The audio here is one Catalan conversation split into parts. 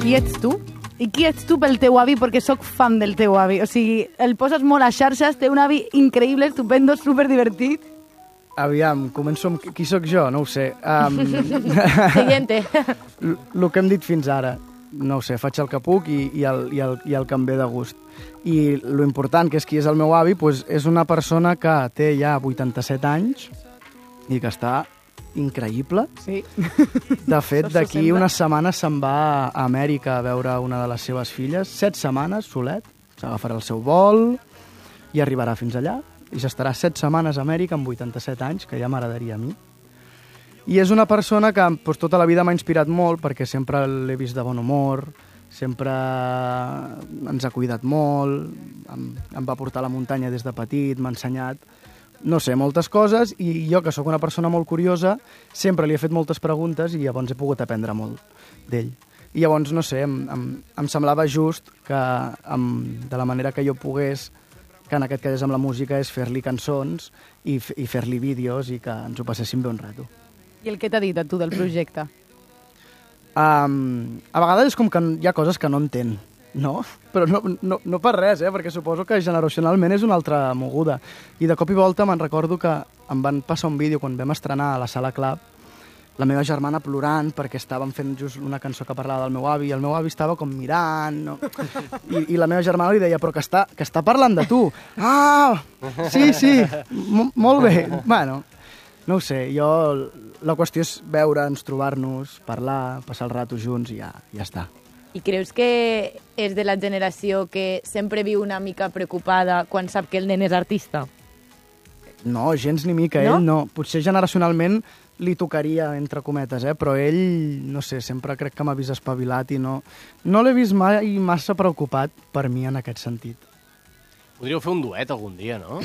Qui ets tu? I qui ets tu pel teu avi? Perquè sóc fan del teu avi. O sigui, el poses molt a xarxes, té un avi increïble, estupendo, superdivertit. Aviam, començo amb qui sóc jo, no ho sé. Siguiente. El que hem dit fins ara, no ho sé, faig el que puc i el que em ve de gust. I lo important, que és qui és el meu avi, doncs és una persona que té ja 87 anys i que està increïble. Sí. De fet, d'aquí unes setmanes se'n va a Amèrica a veure una de les seves filles. 7 setmanes, solet. S'agafarà el seu vol i arribarà fins allà. I s'estarà 7 setmanes a Amèrica amb 87 anys, que ja m'agradaria a mi. I és una persona que doncs, tota la vida m'ha inspirat molt, perquè sempre l'he vist de bon humor, sempre ens ha cuidat molt, em va portar a la muntanya des de petit, m'ha ensenyat, no sé, moltes coses, i jo, que sóc una persona molt curiosa, sempre li he fet moltes preguntes i llavors he pogut aprendre molt d'ell. I llavors, no sé, em semblava just que de la manera que jo pogués, que en aquest cas és amb la música, és fer-li cançons i fer-li vídeos i que ens ho passéssim bé un rato. I el que t'ha dit a tu del projecte? A vegades és com que hi ha coses que no entén, no? Però no per res, perquè suposo que generacionalment és una altra moguda. I de cop i volta me'n recordo que em van passar un vídeo quan vam estrenar a la Sala Club, la meva germana plorant perquè estàvem fent just una cançó que parlava del meu avi, i el meu avi estava com mirant, no? I la meva germana li deia, però que està parlant de tu. Ah, sí, molt bé. Bueno, no ho sé, la qüestió és veure'ns, trobar-nos, parlar, passar el rato junts i ja està. I creus que és de la generació que sempre viu una mica preocupada quan sap que el nen és artista? No, gens ni mica, no? Ell no. Potser generacionalment li tocaria, entre cometes, però ell, no sé, sempre crec que m'ha vist espavilat i no l'he vist mai massa preocupat per mi en aquest sentit. Podríeu fer un duet algun dia, no?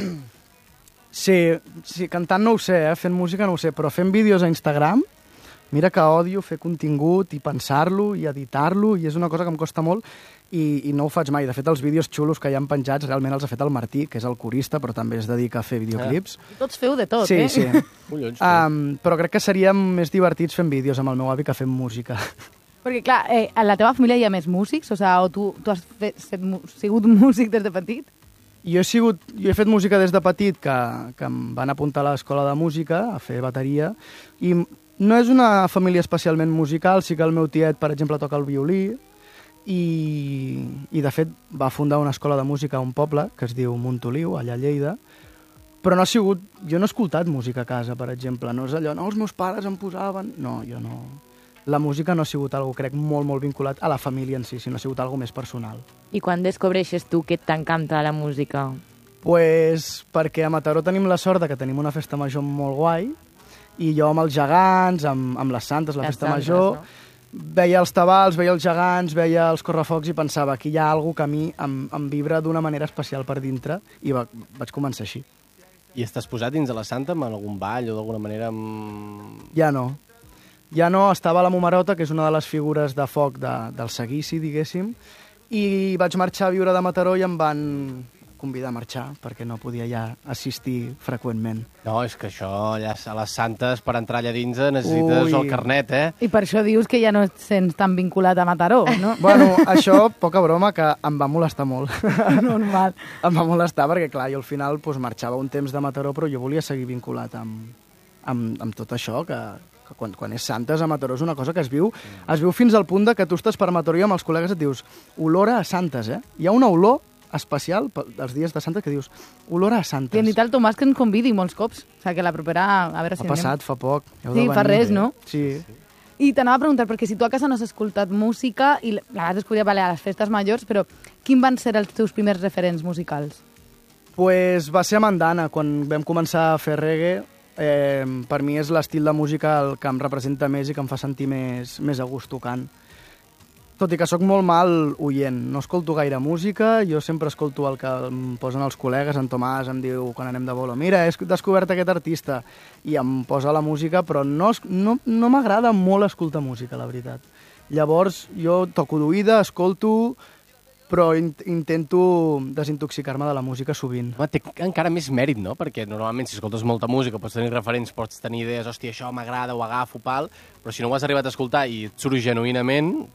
Sí, cantant no ho sé, fent música no ho sé, però fent vídeos a Instagram, mira que odio fer contingut i pensar-lo i editar-lo, i és una cosa que em costa molt i no ho faig mai. De fet, els vídeos xulos que hi ha penjats realment els ha fet el Martí, que és el corista, però també es dedica a fer videoclips. Tots feu de tot, sí, eh? Sí, Collons, però crec que seríem més divertits fent vídeos amb el meu avi que fent música. Perquè, clar, a la teva família hi ha més músics? O tu has sigut músic des de petit? Jo he fet música des de petit, que em van apuntar a l'escola de música a fer bateria, i no és una família especialment musical, sí que el meu tiet, per exemple, toca el violí, i de fet va fundar una escola de música a un poble que es diu Montoliu, allà a Lleida, però no ha sigut... Jo no he escoltat música a casa, per exemple, no és allò, no, els meus pares em posaven... No, jo no... La música no ha sigut algo, crec, molt, molt vinculat a la família en si, sinó ha sigut algo més personal. I quan descobreixes tu que t'encanta la música? Pues perquè a Mataró tenim la sort que tenim una festa major molt guai, i jo amb els gegants, amb les santes, la festa major, veia els tabals, veia els gegants, veia els correfocs i pensava que hi ha alguna que a mi em vibra d'una manera especial per dintre, i vaig començar així. I estàs posat dins de la Santa amb algun ball o d'alguna manera... Ja no. Ja no, estava la Momarota, que és una de les figures de foc del seguici, diguéssim, i vaig marxar a viure de Mataró i em van convidar a marxar, perquè no podia ja assistir freqüentment. No, és que això, allà a les Santes, per entrar allà dins necessites el carnet, eh? I per això dius que ja no et sents tan vinculat a Mataró, no? Bueno, això, poca broma, que em va molestar molt. Normal. Em va molestar perquè, clar, jo al final marxava un temps de Mataró, però jo volia seguir vinculat amb tot això, que quan és Santes a Mataró és una cosa que es viu fins al punt de que tu estàs per Mataró i amb els col·legues et dius olor a Santes, eh? Hi ha una olor especial dels dies de Santes que dius olor a Santes. I hem dit al Tomàs que ens convidi molts cops, o sigui que la propera... A veure si ha passat fa poc. Sí, fa res, no? Sí. I t'anava a preguntar, perquè si tu a casa no has escoltat música, i a vegades es podia valer a les festes majors, però quin van ser els teus primers referents musicals? Pues va ser a Mandana, quan vam començar a fer reggae. Per mi és l'estil de música el que em representa més i que em fa sentir més a gust tocant. Tot i que sóc molt mal oient, no escolto gaire música, jo sempre escolto el que em posen els col·legues, en Tomàs em diu quan anem de bolo, mira, he descobert aquest artista, i em posa la música, però no m'agrada molt escoltar música, la veritat. Llavors jo toco d'oïda, escolto, però intento desintoxicar-me de la música sovint. Té encara més mèrit, no? Perquè normalment si escoltes molta música pots tenir referents, pots tenir idees, hòstia, això m'agrada, ho agafo, pal, però si no ho has arribat a escoltar i et surt genuïnament,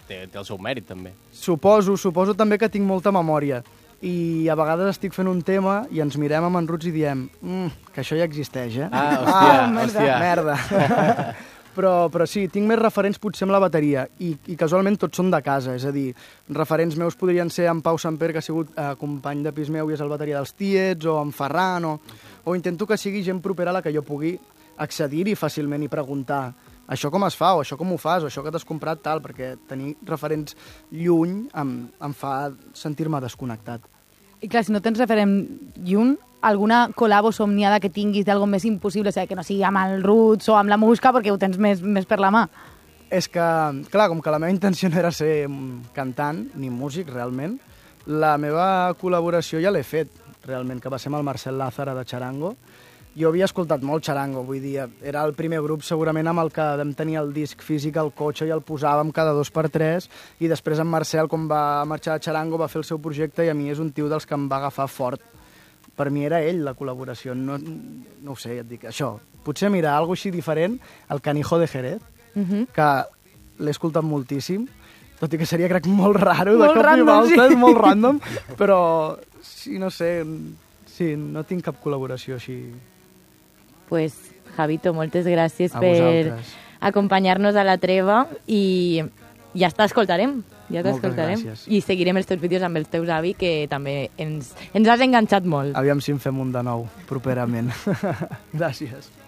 té el seu mèrit, també. Suposo també que tinc molta memòria. I a vegades estic fent un tema i ens mirem amb en Ruts i diem que això ja existeix, eh? Hòstia. Merda. Però sí, tinc més referents potser amb la bateria i casualment tots són de casa, és a dir, referents meus podrien ser en Pau Samper, que ha sigut company de pis meu i és el bateria dels Tiets, o en Ferran, o intento que sigui gent propera a la que jo pugui accedir-hi fàcilment i preguntar això com es fa, o això com ho fas, o això que t'has comprat, tal, perquè tenir referents lluny em fa sentir-me desconnectat. I clar, si no tens referent lluny, alguna col·labo somniada que tinguis d'algo més impossible, o sigui, que no sigui amb el Roots o amb la Musca, perquè ho tens més per la mà. És que, clar, com que la meva intenció no era ser cantant, ni músic, realment, la meva col·laboració ja l'he fet, realment, que va ser amb el Marcel Lázara de Charango. Jo havia escoltat molt Charango, vull dir, era el primer grup segurament amb el que vam tenir el disc físic al cotxe i el posàvem cada 2x3, i després en Marcel, quan va marxar a Charango, va fer el seu projecte i a mi és un tio dels que em va agafar fort. Per mi era ell la col·laboració, no ho sé, et dic, això. Potser, mira, algo així diferent, el Canijo de Jerez, que l'he escoltat moltíssim, tot i que seria, crec, molt raro, de cop i volta, és molt random, però, sí, no sé, sí, no tinc cap col·laboració així. Pues, Javito, moltes gràcies per acompanyar-nos a la treva i ja t'escoltarem. Gràcies. I seguirem els teus vídeos amb els teus avis, que també ens has enganxat molt. Aviam si en fem un de nou, properament. Gràcies.